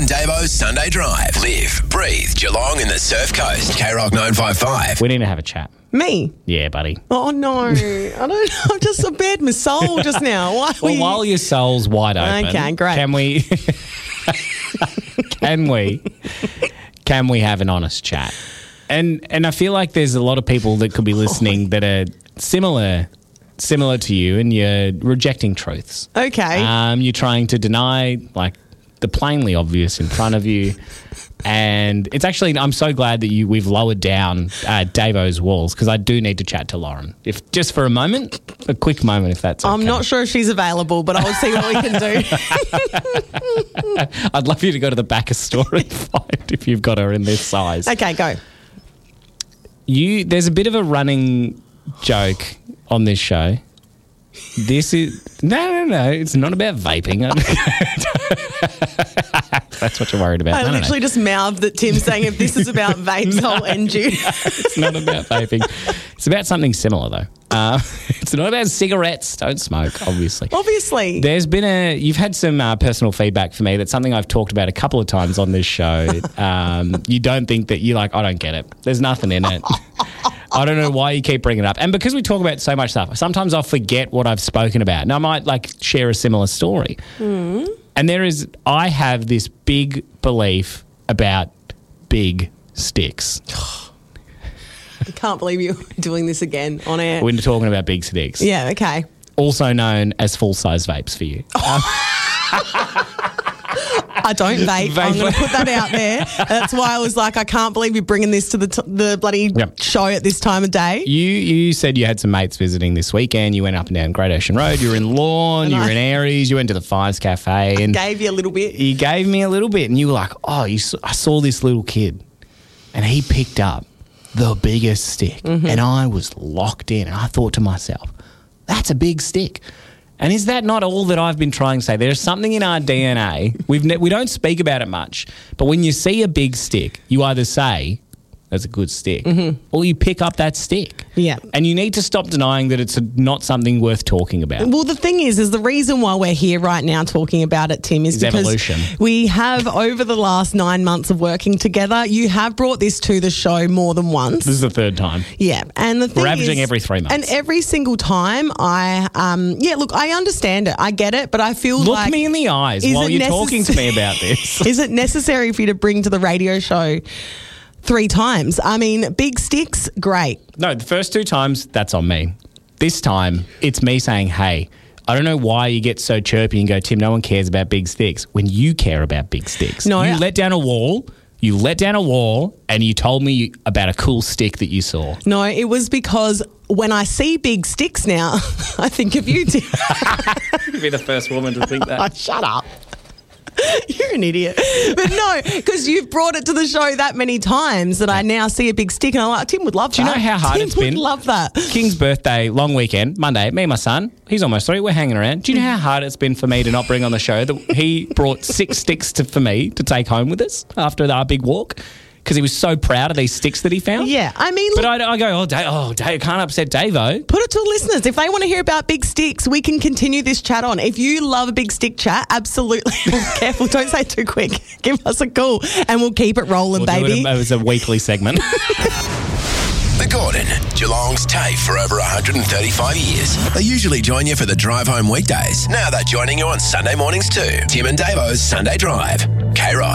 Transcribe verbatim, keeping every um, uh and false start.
and Davo's Sunday Drive. Live, breathe, Geelong in the Surf Coast. K Rock nine five five. We need to have a chat. Me? Yeah, buddy. Oh, no. I don't I'm just a bad my soul just now. Why Well, we... while your soul's wide open, Okay, great. can we can we can we have an honest chat? And and I feel like there's a lot of people that could be listening that are similar similar to you, and you're rejecting truths. Okay. Um, you're trying to deny like the plainly obvious in front of you. And it's actually, I'm so glad that you we've lowered down uh, Davo's walls, because I do need to chat to Lauren. If just for a moment, a quick moment, if that's okay. I'm not sure if she's available, but I'll see what we can do. I'd love you to go to the back of store and find if you've got her in this size. Okay, go. You, there's a bit of a running joke on this show. This is no, no, no. It's not about vaping. That's what you're worried about. I no, literally no, no. just mouthed at Tim saying, if this is about vapes, I'll end you. It's not about vaping. It's about something similar, though. Uh, it's not about cigarettes. Don't smoke, obviously. Obviously. There's been a, you've had some uh, personal feedback for me. That's something I've talked about a couple of times on this show. Um, you don't think that, you're like, I don't get it. There's nothing in it. I don't know why you keep bringing it up. And because we talk about so much stuff, sometimes I'll forget what I've spoken about. And I might like share a similar story. Mm. And there is, I have this big belief about big sticks. I can't believe you're doing this again on air. We're talking about big sticks. Yeah, okay. Also known as full-size vapes for you. Um, I don't vape. Vape. I'm going to put that out there. That's why I was like, I can't believe you're bringing this to the t- the bloody Yep. show at this time of day. You you said you had some mates visiting this weekend. You went up and down Great Ocean Road. You were in Lorne. You were in Aries. You went to the Fives Cafe. And Gave you a little bit. you gave me a little bit. And you were like, oh, you saw, I saw this little kid. And he picked up the biggest stick. Mm-hmm. And I was locked in. And I thought to myself, that's a big stick. And is that not all that I've been trying to say? There's something in our D N A. We've ne- we don't speak about it much. But when you see a big stick, you either say, that's a good stick, mm-hmm. or you pick up that stick. Yeah. And you need to stop denying that it's a, not something worth talking about. Well, the thing is, is the reason why we're here right now talking about it, Tim, is It's because evolution. we have, over the last nine months of working together, you have brought this to the show more than once. This is the third time. Yeah, and the thing We're averaging is- every three months. and every single time, I um yeah, look, I understand it, I get it, but I feel Look like me in the eyes is while it you're necess- talking to me about this. Is it necessary for you to bring to the radio show three times? I mean, big sticks, great. No, the first two times, that's on me. This time, it's me saying, hey, I don't know why you get so chirpy and go, Tim, no one cares about big sticks, when you care about big sticks. No, you I- let down a wall, you let down a wall, and you told me about a cool stick that you saw. No, it was because when I see big sticks now, I think of you, Tim. You'd be the first woman to think that. Oh, shut up. You're an idiot. But no, because you've brought it to the show that many times that I now see a big stick and I'm like, Tim would love Do you that. know how hard Tim it's would been? love that. King's birthday, long weekend, Monday, me and my son, he's almost three, we're hanging around. Do you know how hard it's been for me to not bring on the show that he brought six sticks to, for me to take home with us after our big walk? Because he was so proud of these sticks that he found. Yeah, I mean, But look, I, I go, oh, Dave, oh, Dave, can't upset Davo. put it to the listeners. If they want to hear about big sticks, we can continue this chat on. If you love a big stick chat, absolutely. Careful, don't say it too quick. Give us a call and we'll keep it rolling, We'll do baby. it as a weekly segment. The Gordon, Geelong's TAFE for over one hundred thirty-five years. They usually join you for the drive home weekdays. Now they're joining you on Sunday mornings too. Tim and Davo's Sunday Drive. K Rock